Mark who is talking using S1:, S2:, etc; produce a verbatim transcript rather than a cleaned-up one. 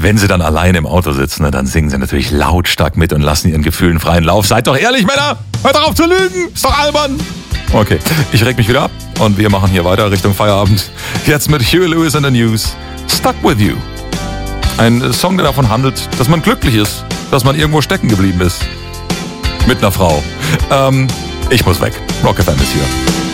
S1: wenn sie dann allein im Auto sitzen, ne, dann singen sie natürlich lautstark mit und lassen ihren Gefühlen freien Lauf. Seid doch ehrlich, Männer! Hört doch auf zu lügen! Ist doch albern! Okay, ich reg mich wieder ab und wir machen hier weiter Richtung Feierabend. Jetzt mit Huey Lewis and the News. Stuck with You. Ein Song, der davon handelt, dass man glücklich ist, dass man irgendwo stecken geblieben ist. Mit einer Frau. Ähm, ich muss weg. Rock F M ist hier.